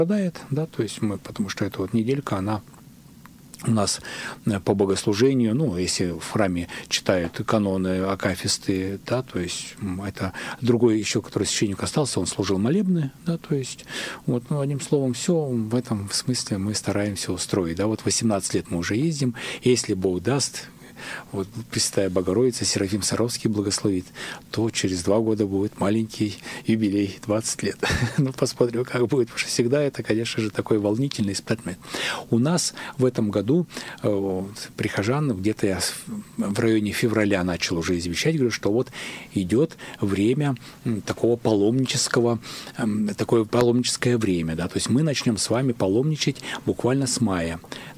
страдает, да, то есть мы, потому что эта вот неделька, она у нас по богослужению, ну, если в храме читают каноны, акафисты, да, то есть это другой еще, который священник остался, он служил молебны, да, то есть вот, ну, одним словом, все в этом смысле мы стараемся устроить, да, вот 18 лет мы уже ездим, если Бог даст, вот Пресвятая Богородица, Серафим Саровский благословит, то через 2 года будет маленький юбилей, 20 лет. Ну, посмотрим, как будет, потому что всегда это, конечно же, такой волнительный испытание. У нас в этом году прихожан, где-то я в районе февраля начал уже извещать, говорю, что вот идет время такого паломнического, такое паломническое время, да, то есть мы начнем с вами паломничать буквально с мая.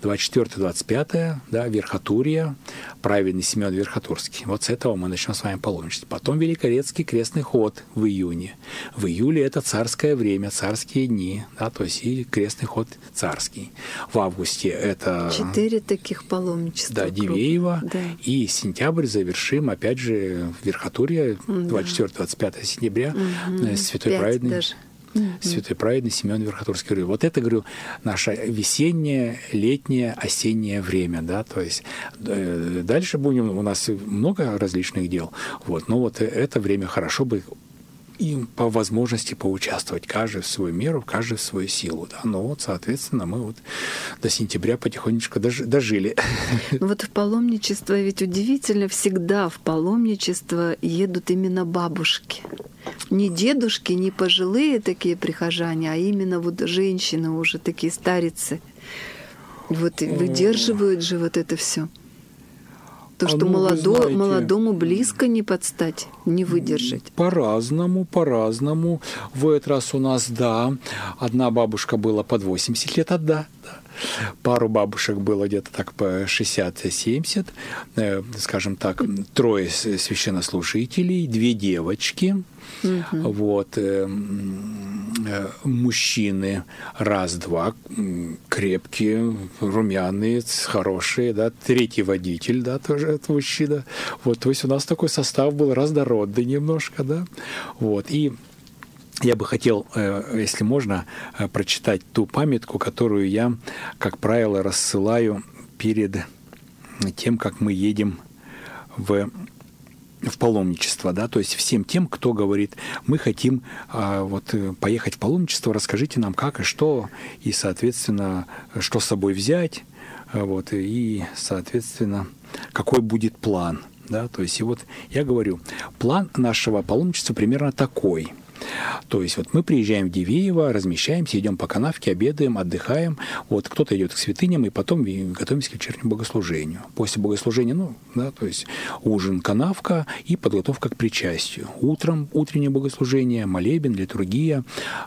24-25, да, Верхотурье, праведный Симеон Верхотурский. Вот с этого мы начнем с вами паломничать. Потом Великорецкий крестный ход в июне. В июле это царское время, царские дни, да, то есть и крестный ход царский. В августе это 4 таких паломничества. Да, Дивеево. Да. И сентябрь завершим, опять же, в Верхотурье, 24-25 сентября, святой праведный. Святой праведный Симеон Верхотурский. Говорю, вот это, говорю, наше весеннее, летнее, осеннее время, да, то есть дальше будем, у нас много различных дел, вот, но вот это время хорошо бы им по возможности поучаствовать, каждый в свою меру, каждый в свою силу, да, но вот, соответственно, мы вот до сентября потихонечку дожили. Вот в паломничество ведь удивительно, всегда в паломничество едут именно бабушки. Не дедушки, не пожилые такие прихожане, а именно вот женщины уже такие старицы. Вот выдерживают же вот это все. То, что молодому близко не подстать, не выдержать. По-разному. В этот раз у нас, да, одна бабушка была под 80 лет, да. Пару бабушек было где-то так по 60-70, скажем так, 3 священнослужителей, 2 девочки, вот, мужчины 1-2, крепкие, румяные, хорошие, да, 3-й водитель, да, тоже это мужчина. Вот, то есть у нас такой состав был разнородный немножко, да, вот, и я бы хотел, если можно, прочитать ту памятку, которую я, как правило, рассылаю перед тем, как мы едем в паломничество, да, то есть всем тем, кто говорит, мы хотим вот поехать в паломничество, расскажите нам как и что, и, соответственно, что с собой взять, вот, и, соответственно, какой будет план, да, то есть и вот я говорю, план нашего паломничества примерно такой. То есть вот мы приезжаем в Дивеево, размещаемся, идем по канавке, обедаем, отдыхаем. Вот кто-то идет к святыням, и потом готовимся к вечернему богослужению. После богослужения, ну, да, то есть ужин, канавка и подготовка к причастию. Утром утреннее богослужение, молебен, литургия,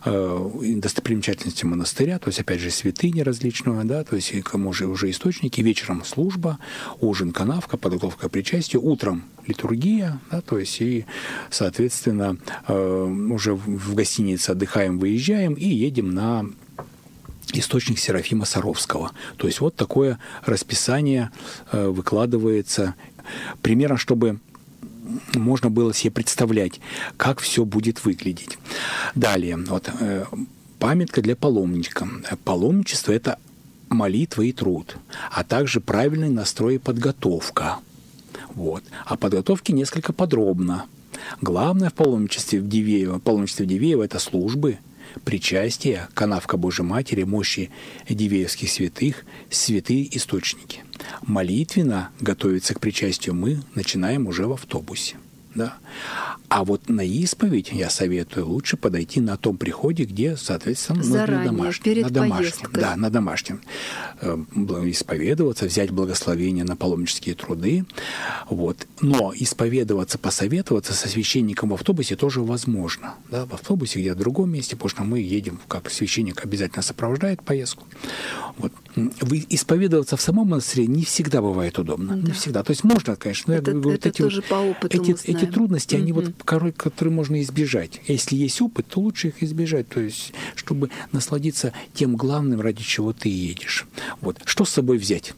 достопримечательности монастыря, то есть опять же святыни различного, да, то есть кому же уже источники. Вечером служба, ужин, канавка, подготовка к причастию. Утром литургия, да, то есть и, соответственно, уже в гостинице отдыхаем, выезжаем и едем на источник Серафима Саровского. То есть вот такое расписание выкладывается примерно, чтобы можно было себе представлять, как все будет выглядеть. Далее, вот, памятка для паломника. Паломничество – это молитва и труд, а также правильный настрой и подготовка. Вот. О подготовке несколько подробно. Главное в паломничестве в Дивеево – это службы, причастие, канавка Божией Матери, мощи дивеевских святых, святые источники. Молитвенно готовиться к причастию мы начинаем уже в автобусе. Да? А вот на исповедь, я советую, лучше подойти на том приходе, где, соответственно, заранее, перед поездкой. Да, на домашнем. Исповедоваться, взять благословение на паломнические труды. Вот. Но исповедоваться, посоветоваться со священником в автобусе тоже возможно. Да? В автобусе, где в другом месте, потому что мы едем, как священник обязательно сопровождает поездку. Вот. Исповедоваться в самом монастыре не всегда бывает удобно. Да. Не всегда. То есть можно, конечно, но это тоже по опыту эти трудности, они вот, которые можно избежать. Если есть опыт, то лучше их избежать, то есть, чтобы насладиться тем главным, ради чего ты едешь. Вот. Что с собой взять?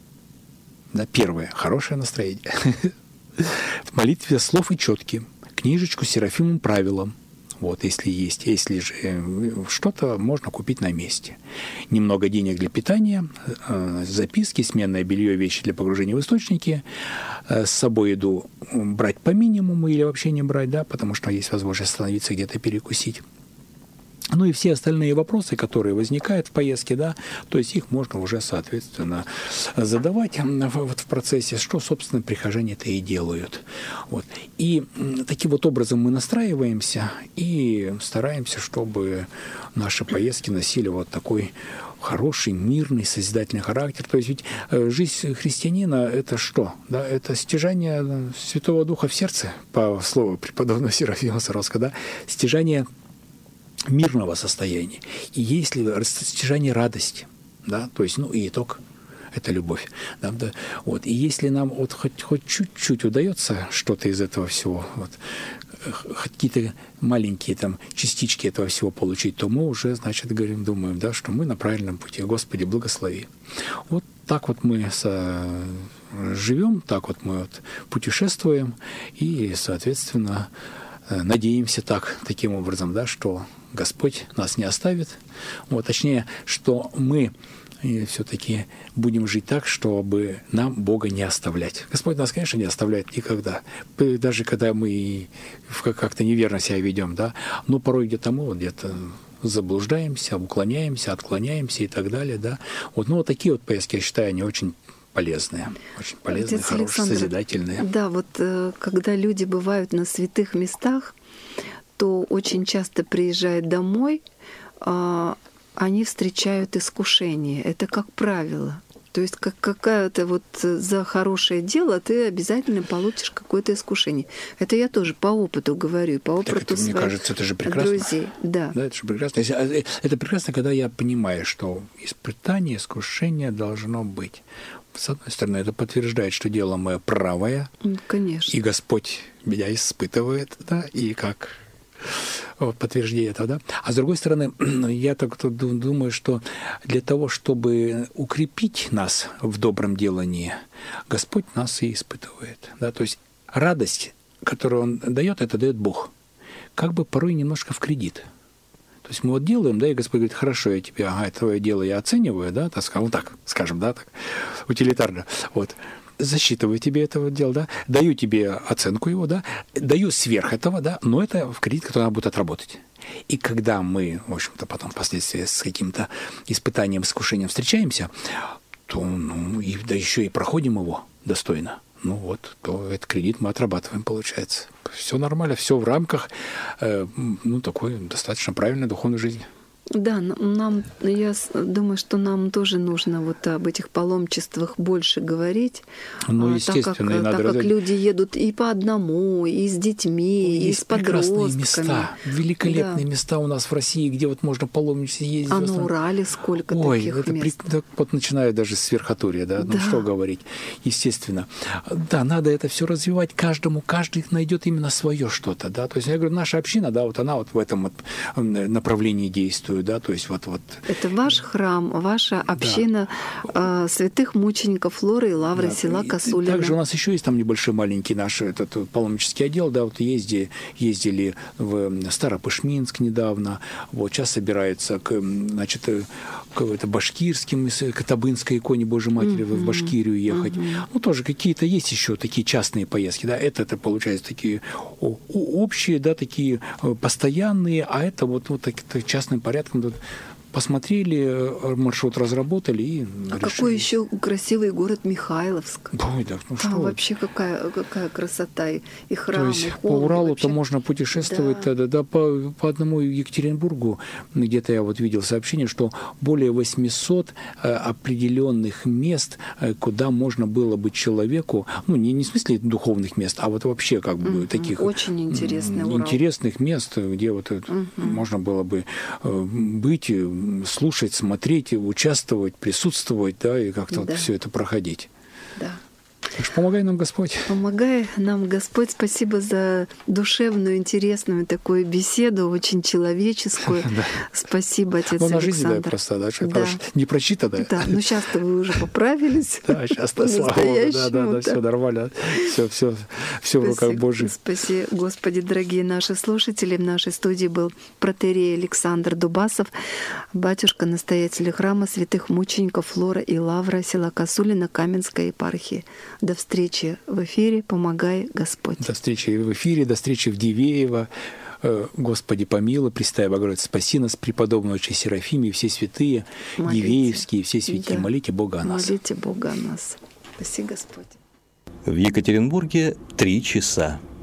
Да, первое – хорошее настроение. В молитве слов и четки. Книжечку с Серафимовым правилом. Вот, если есть. Если же что-то можно купить на месте. Немного денег для питания, записки, сменное белье, вещи для погружения в источники. С собой еду брать по минимуму или вообще не брать, да, потому что есть возможность остановиться где-то перекусить. Ну и все остальные вопросы, которые возникают в поездке, да, то есть их можно уже, соответственно, задавать вот в процессе, что, собственно, прихожане-то и делают. Вот. И таким вот образом мы настраиваемся и стараемся, чтобы наши поездки носили вот такой хороший, мирный, созидательный характер. То есть ведь жизнь христианина – это что? Да? Это стяжание Святого Духа в сердце, по слову преподобного Серафима Саровского, да? Стяжание мирного состояния. И есть ли стяжание радости, да, то есть, ну, и итог – это любовь. Да, да. Вот. И если нам вот хоть чуть-чуть удается что-то из этого всего, вот, хоть какие-то маленькие там частички этого всего получить, то мы уже, значит, думаем, да, что мы на правильном пути. Господи, благослови. Вот так вот мы живем, так вот мы вот путешествуем и, соответственно, надеемся таким образом, да, что Господь нас не оставит. Вот, точнее, что мы все-таки будем жить так, чтобы нам Бога не оставлять. Господь нас, конечно, не оставляет никогда. Даже когда мы как-то неверно себя ведем, да, но порой где-то мы где-то заблуждаемся, уклоняемся, отклоняемся и так далее, да. Вот, ну, вот такие вот поездки, я считаю, они очень полезные, Отец хорошие, Александр, созидательные. Да, вот когда люди бывают на святых местах, то очень часто приезжают домой, они встречают искушение. Это как правило. То есть какая-то вот за хорошее дело ты обязательно получишь какое-то искушение. Это я тоже по опыту говорю, по опыту это, своих мне кажется, это же прекрасно. Друзей. Да. Да, это же прекрасно. Это прекрасно, когда я понимаю, что испытание, искушение должно быть. С одной стороны, это подтверждает, что дело мое правое. Конечно. И Господь меня испытывает, да, и как подтверждение этого, да. А с другой стороны, я так думаю, что для того, чтобы укрепить нас в добром делании, Господь нас и испытывает, да. То есть радость, которую Он дает, это дает Бог. Как бы порой немножко в кредит. То есть мы вот делаем, да, и Господь говорит, хорошо, я тебе, это твое дело я оцениваю, да, так скажем, да, так, утилитарно, вот. Засчитываю тебе этого дела, да, даю тебе оценку его, да, даю сверх этого, да, но это в кредит, который надо будет отработать. И когда мы, в общем-то, потом впоследствии с каким-то испытанием, искушением встречаемся, то, да еще и проходим его достойно, то этот кредит мы отрабатываем, получается. Все нормально, все в рамках, такой достаточно правильной духовной жизни. Да, я думаю, что нам тоже нужно вот об этих паломничествах больше говорить, естественно, так как люди едут и по одному, и с детьми, и с подростками. Прекрасные места, великолепные места у нас в России, где вот можно паломничать, ездить. А на Урале сколько таких мест? Вот начиная даже с Верхотурья, да, что говорить, естественно. Да, надо это все развивать каждый найдет именно свое что-то, да, то есть я говорю, наша община, да, вот она вот в этом вот направлении действует. Да, то есть вот. Это ваш храм, ваша община святых мучеников Флоры и Лавры, села Косулина. Также у нас еще есть там небольшой маленький наш этот паломнический отдел, да, вот ездили в Старопышминск недавно, вот сейчас собирается к башкирским, к Табынской иконе Божьей Матери в Башкирию ехать. Тоже какие-то есть еще такие частные поездки, да, это получается такие общие, да, такие постоянные, а это вот частным порядком посмотрели, маршрут разработали и решили. Какой еще красивый город Михайловск. Ой, да, там вообще какая красота и храмы. То есть по Уралу-то можно путешествовать, да, по одному Екатеринбургу, где-то я вот видел сообщение, что более 800 определенных мест, куда можно было бы человеку, не в смысле духовных мест, а вот вообще как бы таких очень интересных мест, где вот можно было бы быть, слушать, смотреть, участвовать, присутствовать, да, и как-то все это проходить. Да. Так что помогай нам Господь. Помогай нам Господь. Спасибо за душевную, интересную такую беседу, очень человеческую. Спасибо, отец Александр. Александр. На жизнь, да, просто, да, потому что не прочитанная. Да, ну сейчас-то вы уже поправились. Да, сейчас-то, слава Богу, да, все нормально. Все в руках Божьих. Спаси, Господи, дорогие наши слушатели. В нашей студии был протоиерей Александр Дубасов, батюшка, настоятель храма святых мучеников Флора и Лавра, села Косулина, Каменской епархии. До встречи в эфире. Помогай Господь. До встречи в эфире, до встречи в Дивеево. Господи, помилуй, Пресвятая Богородица, спаси нас, преподобного отче Серафиме, все святые, молите. Дивеевские, все святые, да. Молите Бога о нас. Молите Бога о нас. Спаси Господь. В Екатеринбурге 3 часа.